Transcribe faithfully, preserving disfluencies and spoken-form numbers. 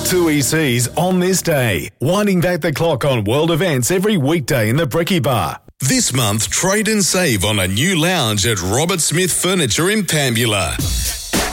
Two E Cs on this day, winding back the clock on world events every weekday in the Brekkie Bar. This month, trade and save on a new lounge at Robert Smith Furniture in Pambula.